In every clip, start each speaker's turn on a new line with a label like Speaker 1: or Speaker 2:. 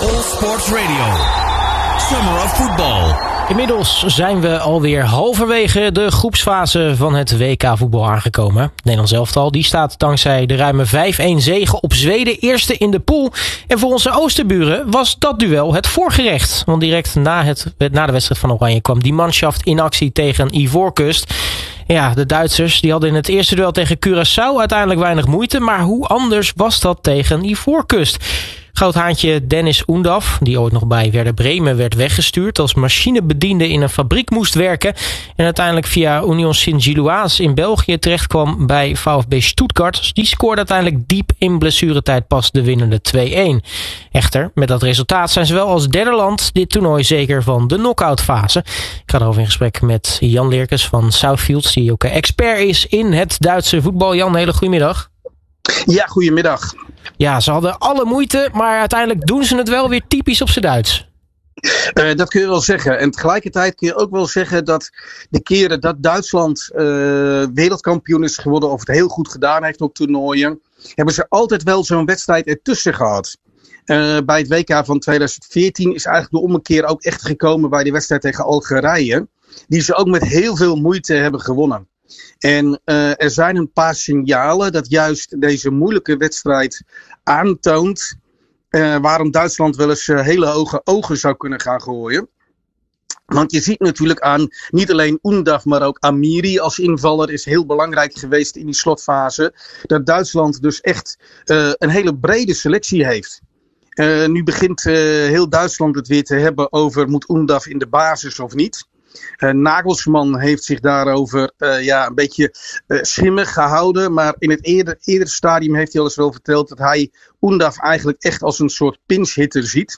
Speaker 1: All Sports Radio. Summer of Football.
Speaker 2: Inmiddels zijn we alweer halverwege de groepsfase van het WK-voetbal aangekomen. Nederland elftal die staat dankzij de ruime 5-1 zege op Zweden eerste in de pool. En voor onze oosterburen was dat duel het voorgerecht. Want direct na de wedstrijd van Oranje kwam die manschaft in actie tegen Ivoorkust. Ja, de Duitsers die hadden in het eerste duel tegen Curaçao uiteindelijk weinig moeite. Maar hoe anders was dat tegen Ivoorkust? Goudhaantje Dennis Oendaf, die ooit nog bij Werder Bremen werd weggestuurd, als machinebediende in een fabriek moest werken en uiteindelijk via Union Sint-Gilloise in België terechtkwam bij VfB Stuttgart. Die scoorde uiteindelijk diep in blessuretijd pas de winnende 2-1. Echter, met dat resultaat zijn ze wel als derde land dit toernooi zeker van de knock-out fase. Ik ga erover in gesprek met Jan Leerkens van Southfields, die ook expert is in het Duitse voetbal. Jan, hele goedemiddag.
Speaker 3: Ja, goedemiddag.
Speaker 2: Ja, ze hadden alle moeite, maar uiteindelijk doen ze het wel weer typisch op z'n Duits.
Speaker 3: Dat kun je wel zeggen. En tegelijkertijd kun je ook wel zeggen dat de keren dat Duitsland wereldkampioen is geworden of het heel goed gedaan heeft op toernooien, hebben ze altijd wel zo'n wedstrijd ertussen gehad. Bij het WK van 2014 is eigenlijk de ommekeer ook echt gekomen bij de wedstrijd tegen Algerije, die ze ook met heel veel moeite hebben gewonnen. En er zijn een paar signalen dat juist deze moeilijke wedstrijd aantoont waarom Duitsland wel eens hele hoge ogen zou kunnen gaan gooien. Want je ziet natuurlijk aan niet alleen Oendaf, maar ook Amiri als invaller is heel belangrijk geweest in die slotfase. Dat Duitsland dus echt een hele brede selectie heeft. Nu begint heel Duitsland het weer te hebben over moet Oendaf in de basis of niet. Nagelsman heeft zich daarover een beetje schimmig gehouden. Maar in het eerdere stadium heeft hij al eens wel verteld dat hij Oendaf eigenlijk echt als een soort pinch-hitter ziet.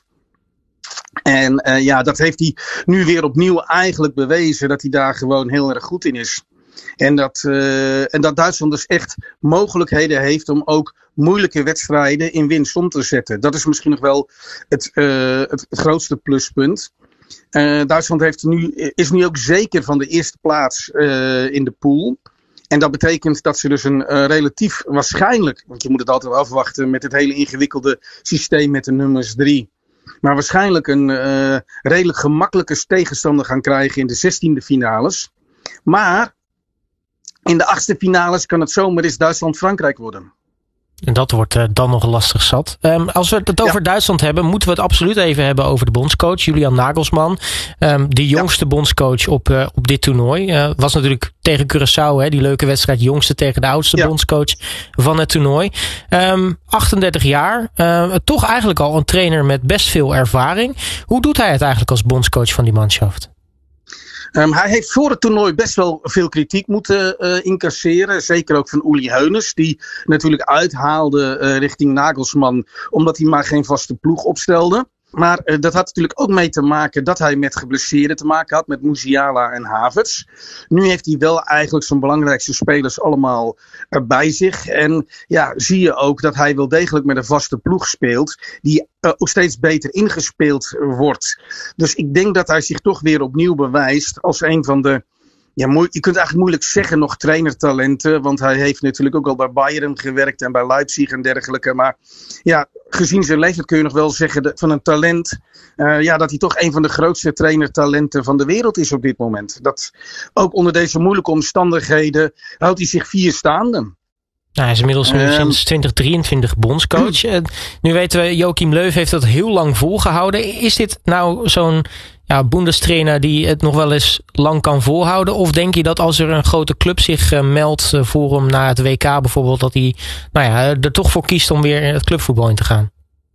Speaker 3: En dat heeft hij nu weer opnieuw eigenlijk bewezen dat hij daar gewoon heel erg goed in is. En dat Duitsland dus echt mogelijkheden heeft om ook moeilijke wedstrijden in winst om te zetten. Dat is misschien nog wel het grootste pluspunt. Duitsland is nu ook zeker van de eerste plaats in de pool. En dat betekent dat ze dus een relatief waarschijnlijk, want je moet het altijd wel afwachten met het hele ingewikkelde systeem met de nummers 3. Maar waarschijnlijk een redelijk gemakkelijke tegenstander gaan krijgen in de 16e finales. Maar in de 8e finales kan het zomaar eens Duitsland-Frankrijk worden.
Speaker 2: En dat wordt dan nog lastig zat. Als we het over Duitsland hebben, moeten we het absoluut even hebben over de bondscoach, Julian Nagelsman. De jongste bondscoach op dit toernooi. Was natuurlijk tegen Curaçao, die leuke wedstrijd, jongste tegen de oudste bondscoach van het toernooi. 38 jaar, toch eigenlijk al een trainer met best veel ervaring. Hoe doet hij het eigenlijk als bondscoach van die manschaft?
Speaker 3: Hij heeft voor het toernooi best wel veel kritiek moeten incasseren. Zeker ook van Uli Hoeneß, die natuurlijk uithaalde richting Nagelsman, omdat hij maar geen vaste ploeg opstelde. Maar dat had natuurlijk ook mee te maken dat hij met geblesseerden te maken had, met Musiala en Havertz. Nu heeft hij wel eigenlijk zijn belangrijkste spelers allemaal bij zich. En ja, zie je ook dat hij wel degelijk met een vaste ploeg speelt, die ook steeds beter ingespeeld wordt. Dus ik denk dat hij zich toch weer opnieuw bewijst als een van de, je kunt eigenlijk moeilijk zeggen nog trainertalenten, want hij heeft natuurlijk ook al bij Bayern gewerkt en bij Leipzig en dergelijke. Maar ja, gezien zijn leeftijd kun je nog wel zeggen van een talent, dat hij toch een van de grootste trainertalenten van de wereld is op dit moment. Dat ook onder deze moeilijke omstandigheden houdt hij zich 4 staande.
Speaker 2: Nou, hij is inmiddels sinds 2023 bondscoach. Nu weten we, Joachim Löw heeft dat heel lang volgehouden. Is dit nou zo'n Bundestrainer die het nog wel eens lang kan volhouden? Of denk je dat als er een grote club zich meldt voor hem naar het WK bijvoorbeeld, dat hij er toch voor kiest om weer het clubvoetbal in te gaan?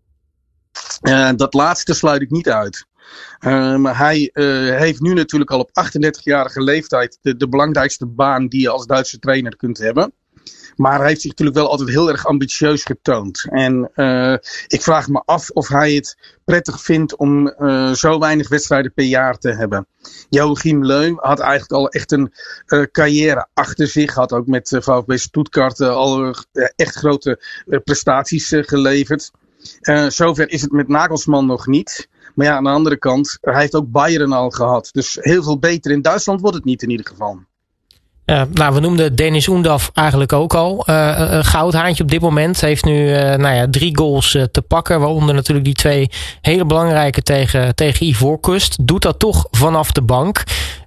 Speaker 3: Dat laatste sluit ik niet uit. Maar hij heeft nu natuurlijk al op 38-jarige leeftijd de belangrijkste baan die je als Duitse trainer kunt hebben. Maar hij heeft zich natuurlijk wel altijd heel erg ambitieus getoond. En ik vraag me af of hij het prettig vindt om zo weinig wedstrijden per jaar te hebben. Joachim Löw had eigenlijk al echt een carrière achter zich. Had ook met VfB Stuttgart al echt grote prestaties geleverd. Zover is het met Nagelsman nog niet. Maar ja, aan de andere kant, hij heeft ook Bayern al gehad. Dus heel veel beter in Duitsland wordt het niet in ieder geval.
Speaker 2: We noemden Deniz Undav eigenlijk ook al. Een goudhaantje op dit moment. Heeft nu 3 goals te pakken. Waaronder natuurlijk die 2 hele belangrijke tegen Ivoorkust. Doet dat toch vanaf de bank.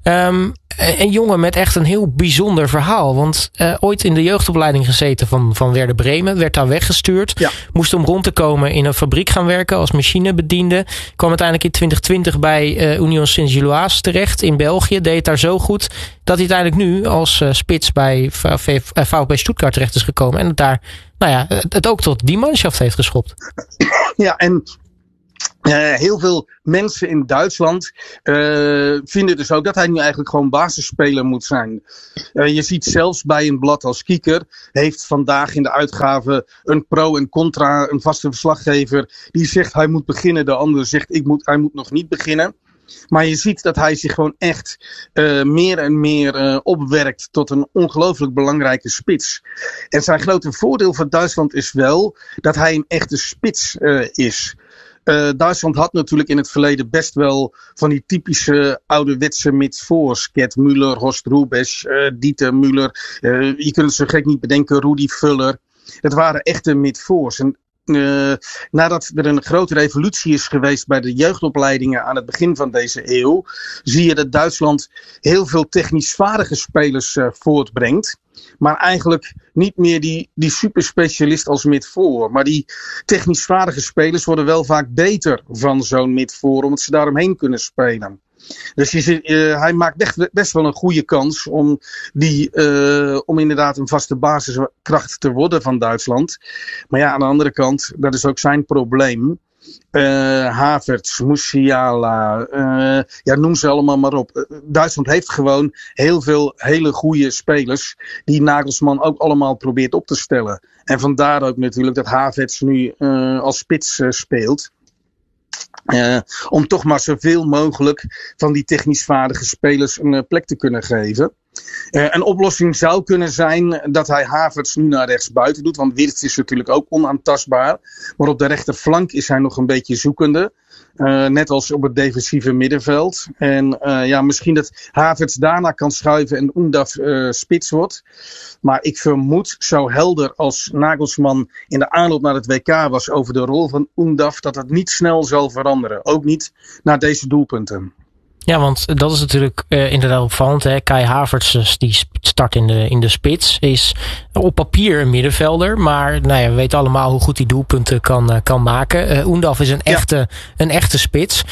Speaker 2: Een jongen met echt een heel bijzonder verhaal. Want ooit in de jeugdopleiding gezeten van Werder Bremen. Werd daar weggestuurd. Ja. Moest om rond te komen in een fabriek gaan werken als machinebediende. Kwam uiteindelijk in 2020 bij Union Saint-Gilloise terecht in België. Deed het daar zo goed dat hij uiteindelijk nu als spits bij VfB Stuttgart terecht is gekomen. En het daar het ook tot die manschaft heeft geschopt.
Speaker 3: Ja, en heel veel mensen in Duitsland vinden dus ook dat hij nu eigenlijk gewoon basisspeler moet zijn. Je ziet zelfs bij een blad als Kicker heeft vandaag in de uitgave een pro en contra, een vaste verslaggever die zegt hij moet beginnen, de andere zegt hij moet nog niet beginnen. Maar je ziet dat hij zich gewoon echt meer en meer opwerkt tot een ongelooflijk belangrijke spits. En zijn grote voordeel voor Duitsland is wel dat hij een echte spits is. Duitsland had natuurlijk in het verleden best wel van die typische ouderwetse midvoors. Gerd Müller, Horst Rubesch, Dieter Müller. Je kunt het zo gek niet bedenken, Rudi Völler. Het waren echte midvoors. En nadat er een grote revolutie is geweest bij de jeugdopleidingen aan het begin van deze eeuw, zie je dat Duitsland heel veel technisch vaardige spelers voortbrengt. Maar eigenlijk niet meer die superspecialist als midvoor. Maar die technisch vaardige spelers worden wel vaak beter van zo'n midvoor, omdat ze daaromheen kunnen spelen. Dus hij maakt best wel een goede kans om inderdaad een vaste basiskracht te worden van Duitsland. Maar ja, aan de andere kant, dat is ook zijn probleem. Havertz, Musiala, noem ze allemaal maar op. Duitsland heeft gewoon heel veel hele goede spelers die Nagelsman ook allemaal probeert op te stellen. En vandaar ook natuurlijk dat Havertz nu als spits speelt. Om toch maar zoveel mogelijk van die technisch vaardige spelers een plek te kunnen geven. Een oplossing zou kunnen zijn dat hij Havertz nu naar rechts buiten doet. Want Wirtz is natuurlijk ook onaantastbaar. Maar op de rechterflank is hij nog een beetje zoekende. Net als op het defensieve middenveld. En misschien dat Havertz daarna kan schuiven en Undav spits wordt. Maar ik vermoed, zo helder als Nagelsman in de aanloop naar het WK was over de rol van Undav, dat het niet snel zal veranderen. Ook niet na deze doelpunten.
Speaker 2: Ja, want dat is natuurlijk inderdaad opvallend. Hè? Kai Havertz die start in de spits. Is op papier een middenvelder. Maar we weten allemaal hoe goed hij doelpunten kan maken. Undav is een echte spits.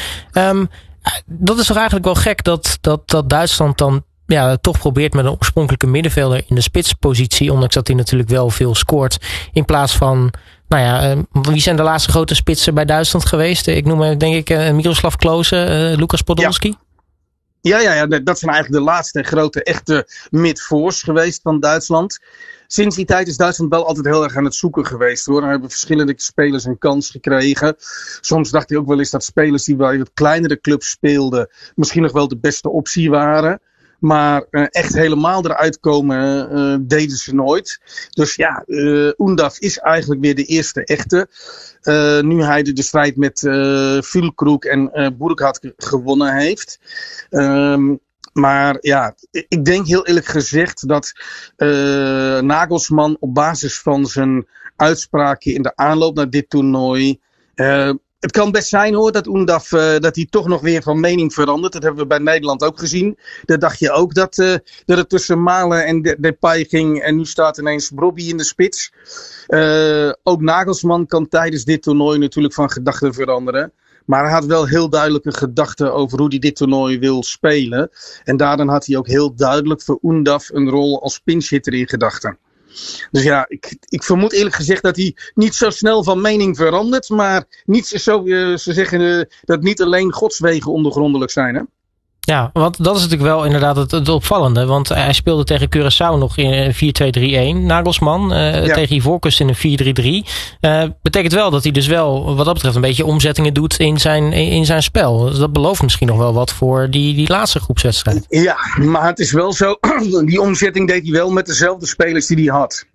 Speaker 2: Dat is toch eigenlijk wel gek dat Duitsland dan toch probeert met een oorspronkelijke middenvelder in de spitspositie. Ondanks dat hij natuurlijk wel veel scoort. In plaats van wie zijn de laatste grote spitsen bij Duitsland geweest? Ik noem denk ik Miroslav Klose, Lukas Podolski.
Speaker 3: Ja, dat zijn eigenlijk de laatste grote echte midvoors geweest van Duitsland. Sinds die tijd is Duitsland wel altijd heel erg aan het zoeken geweest, hoor. Er hebben verschillende spelers een kans gekregen. Soms dacht hij ook wel eens dat spelers die bij wat kleinere clubs speelden misschien nog wel de beste optie waren. Maar echt helemaal eruit komen deden ze nooit. Dus Undav is eigenlijk weer de eerste echte. Nu hij de strijd met Füllkrug en Burkhardt gewonnen heeft. Maar ik denk heel eerlijk gezegd dat Nagelsman op basis van zijn uitspraken in de aanloop naar dit toernooi. Het kan best zijn, hoor, dat Undav dat hij toch nog weer van mening verandert. Dat hebben we bij Nederland ook gezien. Daar dacht je ook dat het tussen Malen en Depay ging. En nu staat ineens Brobbey in de spits. Ook Nagelsman kan tijdens dit toernooi natuurlijk van gedachten veranderen. Maar hij had wel heel duidelijke gedachten over hoe hij dit toernooi wil spelen. En daarin had hij ook heel duidelijk voor Undav een rol als pinchhitter in gedachten. Dus ik vermoed eerlijk gezegd dat hij niet zo snel van mening verandert. Maar niet zo, ze zeggen dat niet alleen Gods wegen ondergrondelijk zijn, hè?
Speaker 2: Ja, want dat is natuurlijk wel inderdaad het opvallende. Want hij speelde tegen Curaçao nog in 4-2-3-1. Nagelsman tegen Ivoorkust in een 4-3-3. Betekent wel dat hij dus wel wat dat betreft een beetje omzettingen doet in zijn spel. Dus dat belooft misschien nog wel wat voor die laatste groepswedstrijd.
Speaker 3: Ja, maar het is wel zo. Die omzetting deed hij wel met dezelfde spelers die hij had.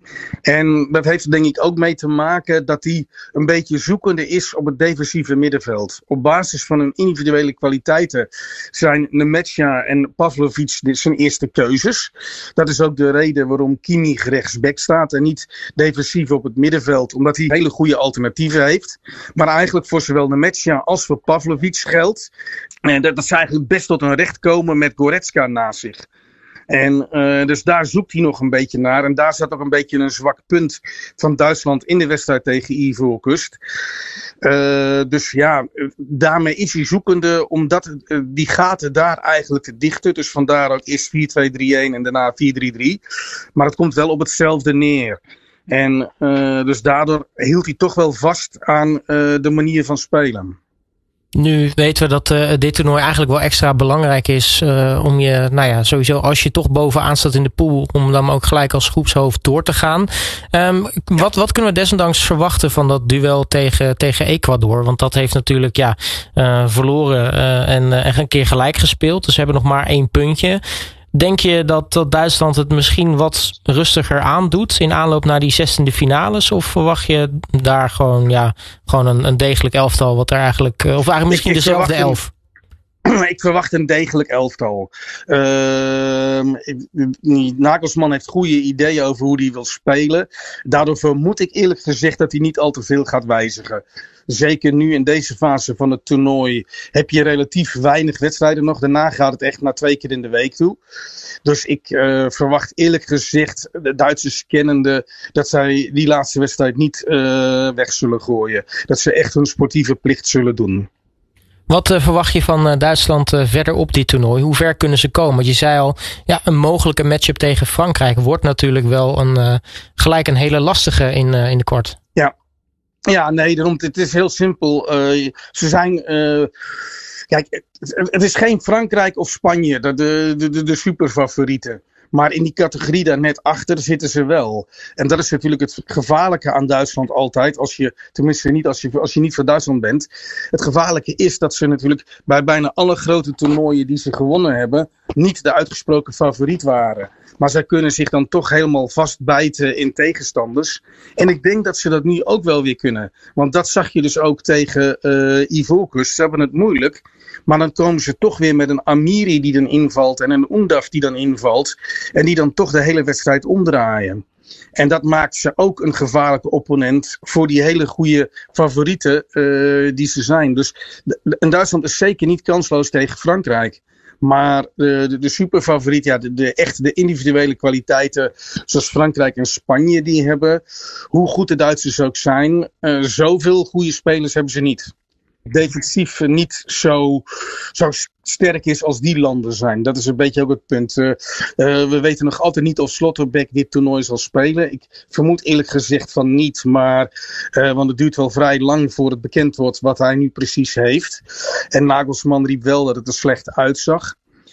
Speaker 3: En dat heeft er denk ik ook mee te maken dat hij een beetje zoekende is op het defensieve middenveld. Op basis van hun individuele kwaliteiten zijn Nemetja en Pavlovic zijn eerste keuzes. Dat is ook de reden waarom Kimmich rechtsback staat en niet defensief op het middenveld. Omdat hij hele goede alternatieven heeft. Maar eigenlijk voor zowel Nemetja als voor Pavlovic geldt. En dat ze eigenlijk best tot een recht komen met Goretzka naast zich. En dus daar zoekt hij nog een beetje naar. En daar zat ook een beetje een zwak punt van Duitsland in de wedstrijd tegen Ivoorkust. Dus ja, daarmee is hij zoekende, omdat die gaten daar eigenlijk te dichten. Dus vandaar ook eerst 4-2-3-1 en daarna 4-3-3. Maar het komt wel op hetzelfde neer. En dus daardoor hield hij toch wel vast aan de manier van spelen.
Speaker 2: Nu weten we dat dit toernooi eigenlijk wel extra belangrijk is om je, nou ja, sowieso als je toch bovenaan staat in de pool, om dan ook gelijk als groepshoofd door te gaan. Wat kunnen we desondanks verwachten van dat duel tegen Ecuador? Want dat heeft natuurlijk verloren en een keer gelijk gespeeld. Dus ze hebben nog maar 1 puntje. Denk je dat Duitsland het misschien wat rustiger aandoet in aanloop naar die 16e finales? Of verwacht je daar gewoon een degelijk elftal? Wat er eigenlijk misschien dezelfde 11?
Speaker 3: Ik verwacht een degelijk elftal. Nagelsman heeft goede ideeën over hoe hij wil spelen. Daardoor vermoed ik eerlijk gezegd dat hij niet al te veel gaat wijzigen. Zeker nu in deze fase van het toernooi heb je relatief weinig wedstrijden nog. Daarna gaat het echt naar 2 keer in de week toe. Dus ik verwacht eerlijk gezegd, de Duitsers kennende, dat zij die laatste wedstrijd niet weg zullen gooien. Dat ze echt hun sportieve plicht zullen doen.
Speaker 2: Wat verwacht je van Duitsland verder op dit toernooi? Hoe ver kunnen ze komen? Want je zei al, een mogelijke matchup tegen Frankrijk wordt natuurlijk wel gelijk een hele lastige in de kwart.
Speaker 3: Ja, nee, daarom, het is heel simpel. Ze zijn... Kijk, het is geen Frankrijk of Spanje, de superfavorieten. Maar in die categorie daar net achter zitten ze wel. En dat is natuurlijk het gevaarlijke aan Duitsland altijd. Als je niet voor Duitsland bent. Het gevaarlijke is dat ze natuurlijk bij bijna alle grote toernooien die ze gewonnen hebben, niet de uitgesproken favoriet waren. Maar zij kunnen zich dan toch helemaal vastbijten in tegenstanders. En ik denk dat ze dat nu ook wel weer kunnen. Want dat zag je dus ook tegen Ivoorkust. Ze hebben het moeilijk. Maar dan komen ze toch weer met een Amiri die dan invalt. En een Undaf die dan invalt. En die dan toch de hele wedstrijd omdraaien. En dat maakt ze ook een gevaarlijke opponent voor die hele goede favorieten die ze zijn. Dus Duitsland is zeker niet kansloos tegen Frankrijk. Maar de superfavoriet, de individuele kwaliteiten zoals Frankrijk en Spanje die hebben. Hoe goed de Duitsers ook zijn, zoveel goede spelers hebben ze niet. Defensief niet zo sterk is als die landen zijn. Dat is een beetje ook het punt. We weten nog altijd niet of Slotterbeck dit toernooi zal spelen. Ik vermoed eerlijk gezegd van niet. Maar, want het duurt wel vrij lang voor het bekend wordt wat hij nu precies heeft. En Nagelsman riep wel dat het er slecht uitzag.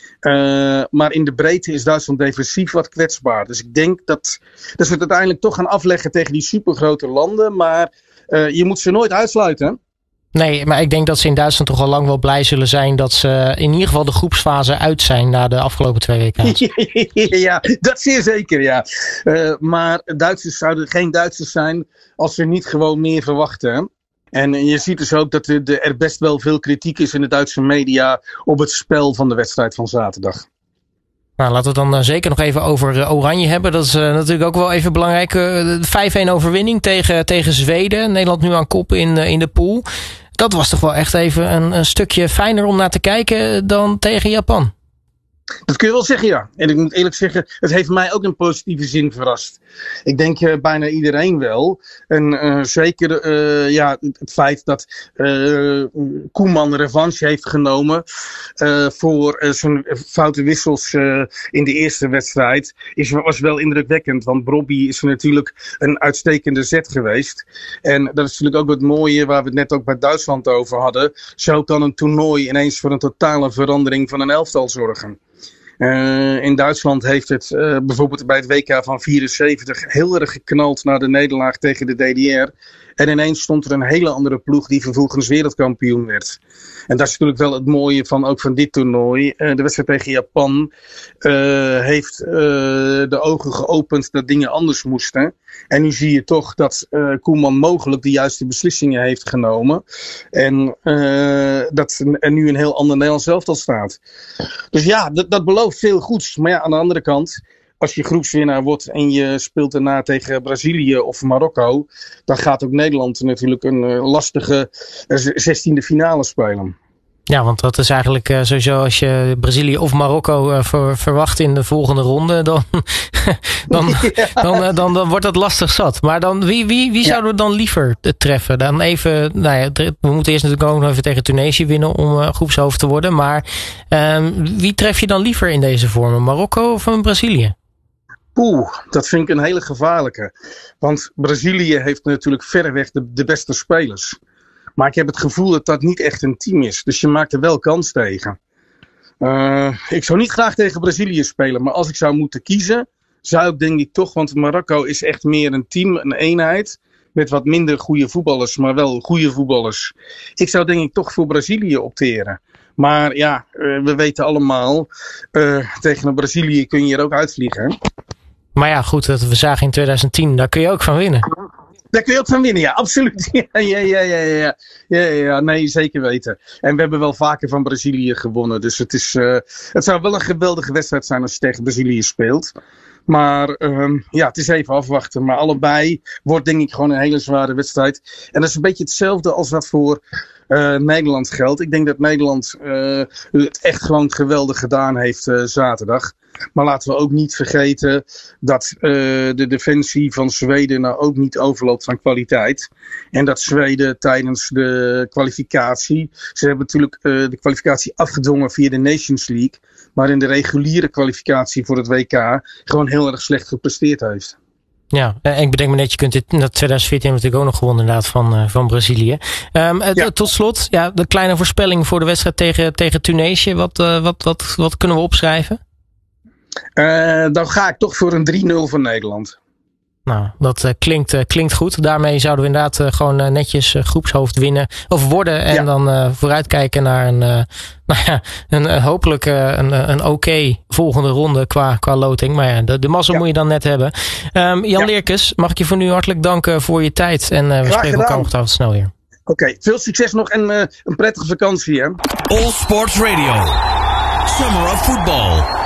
Speaker 3: Maar in de breedte is Duitsland defensief wat kwetsbaar. Dus ik denk dat ze het uiteindelijk toch gaan afleggen tegen die supergrote landen. Maar je moet ze nooit uitsluiten.
Speaker 2: Nee, maar ik denk dat ze in Duitsland toch al lang wel blij zullen zijn dat ze in ieder geval de groepsfase uit zijn na de afgelopen 2 weken.
Speaker 3: Ja, dat zeer zeker, ja. Maar Duitsers zouden geen Duitsers zijn als ze niet gewoon meer verwachten. En je ziet dus ook dat er best wel veel kritiek is in de Duitse media op het spel van de wedstrijd van zaterdag.
Speaker 2: Nou, laten we het dan zeker nog even over Oranje hebben. Dat is natuurlijk ook wel even belangrijk. 5-1 overwinning tegen Zweden. Nederland nu aan kop in de pool. Dat was toch wel echt even een stukje fijner om naar te kijken dan tegen Japan.
Speaker 3: Dat kun je wel zeggen, ja. En ik moet eerlijk zeggen, het heeft mij ook in positieve zin verrast. Ik denk bijna iedereen wel. En zeker het feit dat Koeman revanche heeft genomen voor zijn foute wissels in de eerste wedstrijd was wel indrukwekkend. Want Brobby is natuurlijk een uitstekende zet geweest. En dat is natuurlijk ook het mooie waar we het net ook bij Duitsland over hadden. Zo kan een toernooi ineens voor een totale verandering van een elftal zorgen. In Duitsland heeft het bijvoorbeeld bij het WK van 74 heel erg geknald naar de nederlaag tegen de DDR. En ineens stond er een hele andere ploeg die vervolgens wereldkampioen werd. En dat is natuurlijk wel het mooie ook van dit toernooi. De wedstrijd tegen Japan heeft de ogen geopend dat dingen anders moesten. En nu zie je toch dat Koeman mogelijk de juiste beslissingen heeft genomen. En dat er nu een heel ander Nederlands elftal staat. Dus ja, dat belooft veel goeds. Maar ja, aan de andere kant, als je groepswinnaar wordt en je speelt daarna tegen Brazilië of Marokko, dan gaat ook Nederland natuurlijk een lastige 16e finale spelen.
Speaker 2: Ja, want dat is eigenlijk sowieso als je Brazilië of Marokko verwacht in de volgende ronde, dan wordt dat lastig zat. Maar dan wie zouden we dan liever treffen? Dan even, we moeten eerst natuurlijk ook nog even tegen Tunesië winnen om groepshoofd te worden. Maar wie tref je dan liever in deze vorm? Marokko of Brazilië?
Speaker 3: Dat vind ik een hele gevaarlijke. Want Brazilië heeft natuurlijk verreweg de beste spelers. Maar ik heb het gevoel dat dat niet echt een team is. Dus je maakt er wel kans tegen. Ik zou niet graag tegen Brazilië spelen. Maar als ik zou moeten kiezen, zou ik denk ik toch. Want Marokko is echt meer een team, een eenheid. Met wat minder goede voetballers, maar wel goede voetballers. Ik zou denk ik toch voor Brazilië opteren. Maar ja, we weten allemaal, tegen een Brazilië kun je er ook uitvliegen. Hè?
Speaker 2: Maar ja, goed, dat we zagen in 2010, daar kun je ook van winnen.
Speaker 3: Daar kun je ook van winnen, ja, absoluut. Ja, nee, zeker weten. En we hebben wel vaker van Brazilië gewonnen. Dus het zou wel een geweldige wedstrijd zijn als je tegen Brazilië speelt. Maar het is even afwachten. Maar allebei wordt denk ik gewoon een hele zware wedstrijd. En dat is een beetje hetzelfde als wat voor Nederland geldt. Ik denk dat Nederland het echt gewoon geweldig gedaan heeft zaterdag. Maar laten we ook niet vergeten dat de defensie van Zweden nou ook niet overloopt van kwaliteit. En dat Zweden tijdens de kwalificatie, ze hebben natuurlijk de kwalificatie afgedwongen via de Nations League. Maar in de reguliere kwalificatie voor het WK gewoon heel erg slecht gepresteerd heeft.
Speaker 2: Ja, ik bedenk me net, je kunt dit, dat 2014 natuurlijk ook nog gewonnen inderdaad van Brazilië. Tot slot, de kleine voorspelling voor de wedstrijd tegen Tunesië. Wat kunnen we opschrijven?
Speaker 3: Dan ga ik toch voor een 3-0 van Nederland.
Speaker 2: Nou, dat klinkt goed. Daarmee zouden we inderdaad gewoon netjes groepshoofd winnen of worden. En dan vooruitkijken naar een hopelijk een oké volgende ronde qua loting. Maar ja, de mazzel moet je dan net hebben. Jan Leerkens, mag ik je voor nu hartelijk danken voor je tijd. En we spreken elkaar ongetwijfeld snel weer.
Speaker 3: Oké, veel succes nog en een prettige vakantie. Hè?
Speaker 1: All Sports Radio. Summer of Football.